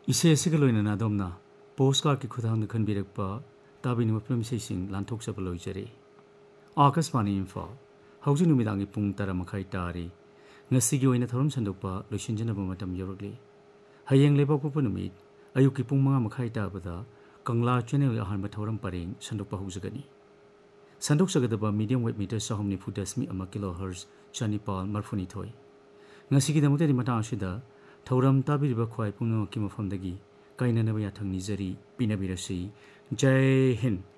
इसे असिग लोइना अदोमना पोस्टकार्ड की खुदांग खनबिरकपा ताबिनिबा फिल्म इसेसिंग लांथोकचबा लोइजरी आकाशवाणी इम्फाल हौजिक नुमिदांगी पुंग 10 मखाई तारी ngasiगी ओइना थौरम संदोकपा लोइसिनजनबा मतम यौरगली हयेंग लेबाकपोपा नुमित अयुकी पुंग 5 मखाई ताबदा कंगला channel अहानबा थौरम परेंग संदोकपा हौजगनी संदोकसगदबा medium wave metre 3.9 kilohertz चनिपाल मरफुनिथोई ngasigidamuktadi matang asida thauram tabiriba khwai pungno ki mafamdagi kainanaba yathang nijari pinabirasi jai hind